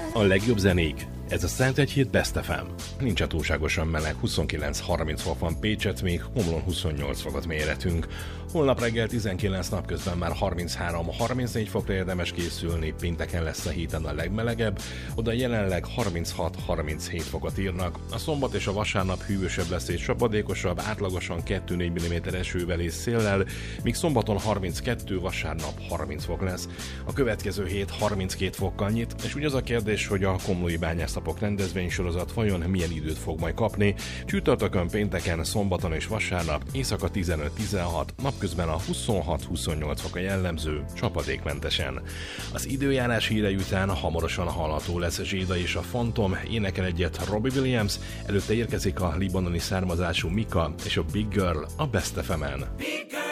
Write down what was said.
A legjobb zenék. Ez a 101 Best FM. Nincs túlságosan meleg, 29-30 fok van Pécset, még Komlón 28 fokot méretünk. Holnap reggel 19, napközben már 33-34 fokra érdemes készülni, pénteken lesz a héten a legmelegebb, oda jelenleg 36-37 fokot írnak. A szombat és a vasárnap hűvösebb lesz és csapadékosabb, átlagosan 2-4 mm esővel és széllel, míg szombaton 32, vasárnap 30 fok lesz. A következő hét 32 fokkal nyit, és úgy az a kérdés, hogy a komlói bányászapok rendezvénysorozat vajon milyen időt fog majd kapni. Csütörtökön, pénteken, szombaton és vasárnap éjszaka 15-16, napközben a 26-28 fok a jellemző, csapadékmentesen. Az időjárás hírei után hamarosan hallható lesz Zséda és a Fantom, énekel egyet Robbie Williams, előtte érkezik a libanoni származású Mika és a Big Girl a Best FM-en.